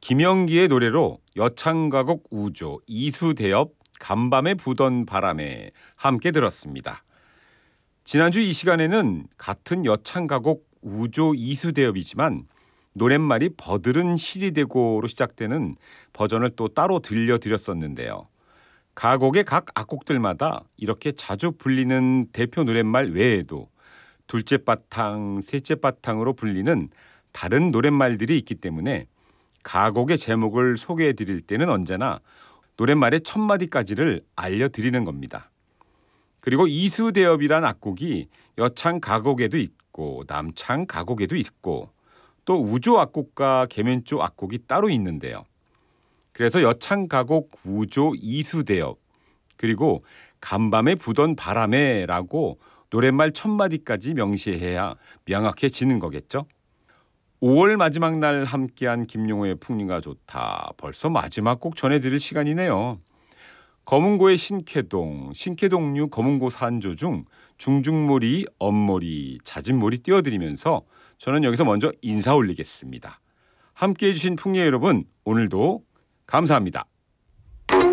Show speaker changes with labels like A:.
A: 김영기의 노래로 여창가곡 우조 이수대엽 간밤에 부던 바람에 함께 들었습니다. 지난주 이 시간에는 같은 여창가곡 우조 이수대엽이지만 노랫말이 버들은 실이 되고로 시작되는 버전을 또 따로 들려드렸었는데요. 가곡의 각 악곡들마다 이렇게 자주 불리는 대표 노랫말 외에도 둘째 바탕, 셋째 바탕으로 불리는 다른 노랫말들이 있기 때문에 가곡의 제목을 소개해 드릴 때는 언제나 노랫말의 첫 마디까지를 알려드리는 겁니다. 그리고 이수대엽이란 악곡이 여창 가곡에도 있고 남창 가곡에도 있고 또 우조 악곡과 계면조 악곡이 따로 있는데요. 그래서 여창 가곡 우조 이수대엽 그리고 간밤에 부던 바람에라고 노랫말 첫 마디까지 명시해야 명확해지는 거겠죠. 5월 마지막 날 함께한 김용호의 풍류가 좋다. 벌써 마지막 곡 전해드릴 시간이네요. 검은고의 신캐동, 신캐동류 검은고 산조 중 중중몰이, 엄몰이, 잦은몰이 띄워드리면서 저는 여기서 먼저 인사 올리겠습니다. 함께해 주신 풍류 여러분, 오늘도 감사합니다.